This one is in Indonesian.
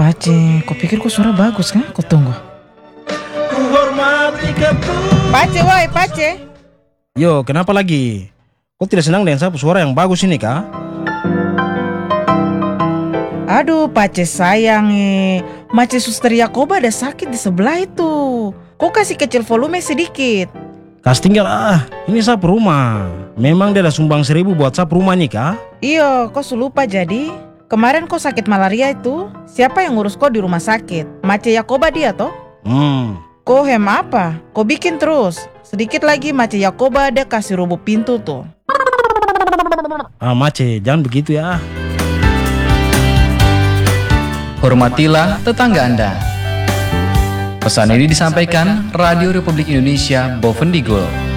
Pace, kau pikir kau suara bagus kan? Kau tunggu. Pace, woi, Pace. Yo, kenapa lagi? Kau tidak senang dengan sapu suara yang bagus ini kah? Aduh, Pace sayang Mace Suster Yakoba ada sakit di sebelah itu. Kau kasih kecil volume sedikit. Kas tinggal ini sapu rumah. Memang dia ada sumbang 1.000 buat sapu rumah nih kah? Iyo, kau lupa jadi. Kemarin kau sakit malaria itu, siapa yang ngurus kau di rumah sakit? Mace Yakoba dia toh? Kau hem apa? Kau bikin terus. Sedikit lagi Mace Yakoba ada kasih roboh pintu tuh. Mace, jangan begitu ya. Hormatilah tetangga Anda. Pesan ini disampaikan Radio Republik Indonesia Bovendigul.